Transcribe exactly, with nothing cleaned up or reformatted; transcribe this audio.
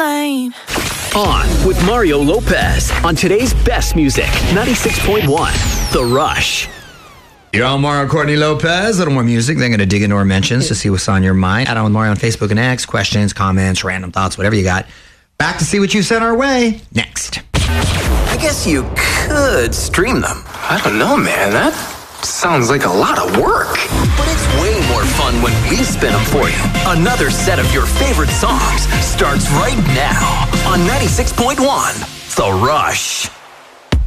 lane. On with Mario Lopez on today's best music, ninety-six point one, The Rush. You're on Mario Courtney Lopez. A little more music. Then going to dig into our mentions to see what's on your mind. Add on with Mario on Facebook and X. Questions, comments, random thoughts, whatever you got. Back to see what you sent our way. Next. I guess you could stream them. I don't know, man. That sounds like a lot of work. But it's way more fun when we spin them for you. Another set of your favorite songs starts right now on ninety-six point one, The Rush.